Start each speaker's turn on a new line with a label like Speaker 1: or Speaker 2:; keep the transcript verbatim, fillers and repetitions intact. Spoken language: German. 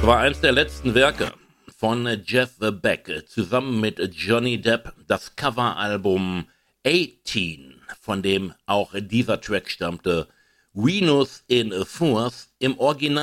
Speaker 1: War eins der letzten Werke von Jeff Beck zusammen mit Johnny Depp, das Coveralbum achtzehn, von dem auch dieser Track stammte, Venus in Force, im Original